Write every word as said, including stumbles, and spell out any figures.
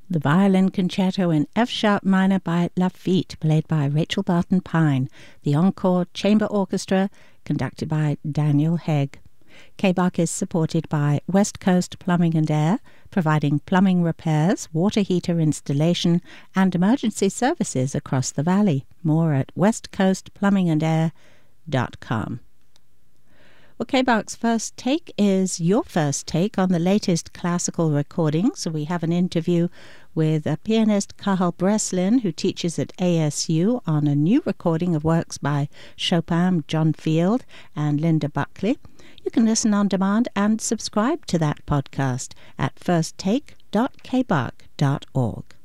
The Violin Concerto in F-sharp minor by Lafitte, played by Rachel Barton Pine. The Encore Chamber Orchestra, conducted by Daniel Hegg. K B A C is supported by West Coast Plumbing and Air, providing plumbing repairs, water heater installation, and emergency services across the valley. More at west coast plumbing and air dot com. Well, K B A C's First Take is your first take on the latest classical recordings. So we have an interview with a pianist, Cathal Breslin, who teaches at A S U on a new recording of works by Chopin, John Field, and Linda Buckley. You can listen on demand and subscribe to that podcast at first take dot k b a c dot org.